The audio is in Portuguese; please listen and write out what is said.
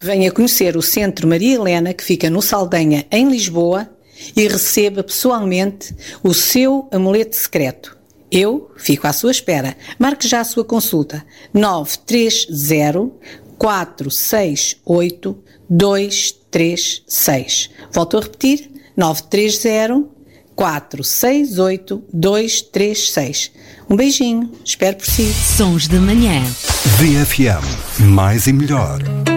Venha conhecer o Centro Maria Helena, que fica no Saldanha, em Lisboa, e receba pessoalmente o seu amuleto secreto. Eu fico à sua espera. Marque já a sua consulta. 930-468-236. Volto a repetir. 930-468-236. Um beijinho. Espero por si. Sons da Manhã. VFM. Mais e melhor.